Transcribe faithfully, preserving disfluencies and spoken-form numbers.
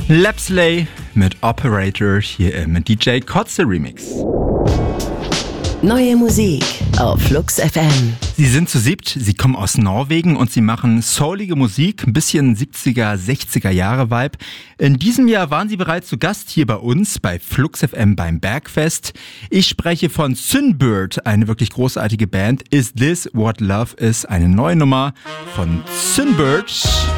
Lapsley mit Operator hier im D J Kotze Remix. Neue Musik auf Flux F M. Sie sind zu siebt, sie kommen aus Norwegen und sie machen soulige Musik, ein bisschen siebziger, sechziger Jahre Vibe. In diesem Jahr waren sie bereits zu Gast hier bei uns bei Flux F M beim Bergfest. Ich spreche von Synbird, eine wirklich großartige Band. Is This What Love Is? Eine neue Nummer von Synbird.